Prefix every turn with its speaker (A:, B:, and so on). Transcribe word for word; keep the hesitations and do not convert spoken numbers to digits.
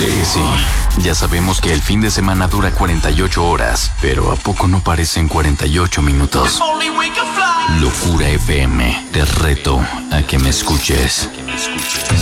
A: Sí, sí. Ya sabemos que el fin de semana dura cuarenta y ocho horas, pero ¿a poco no parecen cuarenta y ocho minutos? Locura F M, te reto a que me escuches.